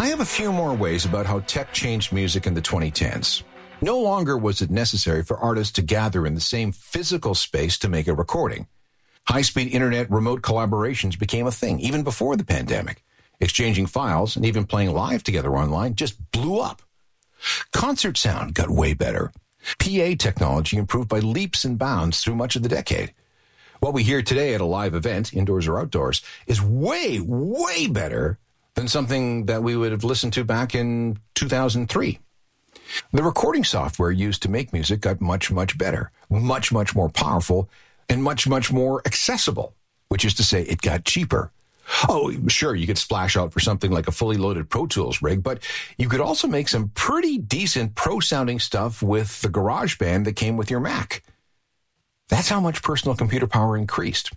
I have a few more ways about how tech changed music in the 2010s. No longer was it necessary for artists to gather in the same physical space to make a recording. High-speed internet remote collaborations became a thing even before the pandemic. Exchanging files and even playing live together online just blew up. Concert sound got way better. PA technology improved by leaps and bounds through much of the decade. What we hear today at a live event, indoors or outdoors, is way, way better than something that we would have listened to back in 2003. The recording software used to make music got much, much better, much, much more powerful, and much, much more accessible, which is to say it got cheaper. Oh, sure, you could splash out for something like a fully loaded Pro Tools rig, but you could also make some pretty decent pro-sounding stuff with the GarageBand that came with your Mac. That's how much personal computer power increased.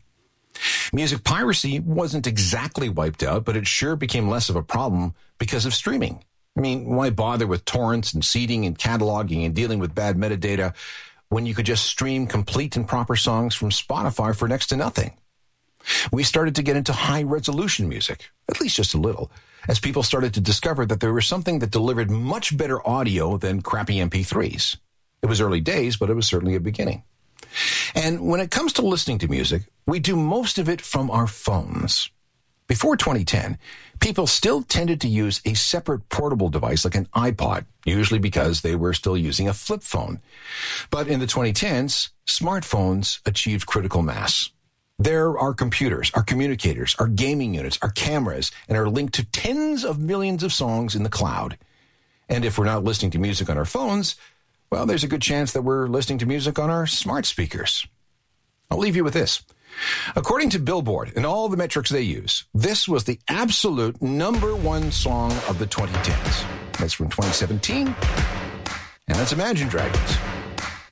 Music piracy wasn't exactly wiped out, but it sure became less of a problem because of streaming. I mean, why bother with torrents and seeding and cataloging and dealing with bad metadata when you could just stream complete and proper songs from Spotify for next to nothing? We started to get into high-resolution music, at least just a little, as people started to discover that there was something that delivered much better audio than crappy MP3s. It was early days, but it was certainly a beginning. And when it comes to listening to music, we do most of it from our phones. Before 2010, people still tended to use a separate portable device like an iPod, usually because they were still using a flip phone. But in the 2010s, smartphones achieved critical mass. They're our computers, our communicators, our gaming units, our cameras, and are linked to tens of millions of songs in the cloud. And if we're not listening to music on our phones, well, there's a good chance that we're listening to music on our smart speakers. I'll leave you with this. According to Billboard and all the metrics they use, this was the absolute #1 song of the 2010s. That's from 2017, and that's Imagine Dragons.